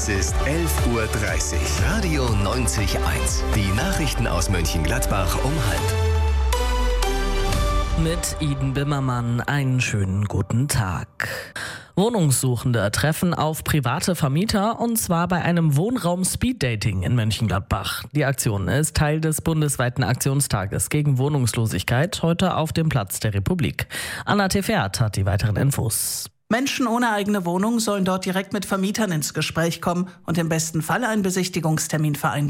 Es ist 11:30 Uhr. Radio 90.1. Die Nachrichten aus Mönchengladbach um 12:30. Mit Iden Bimmermann einen schönen guten Tag. Wohnungssuchende treffen auf private Vermieter, und zwar bei einem Wohnraum-Speeddating in Mönchengladbach. Die Aktion ist Teil des bundesweiten Aktionstages gegen Wohnungslosigkeit, heute auf dem Platz der Republik. Anna Tefert hat die weiteren Infos. Menschen ohne eigene Wohnung sollen dort direkt mit Vermietern ins Gespräch kommen und im besten Fall einen Besichtigungstermin vereinbaren.